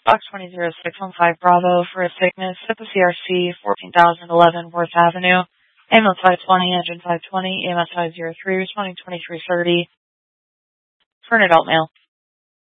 Box 200615 Bravo for a sickness at the CRC 14,011 Worth Avenue. Ambulance 520, engine 520, EMS 503, responding 2330 for an adult male.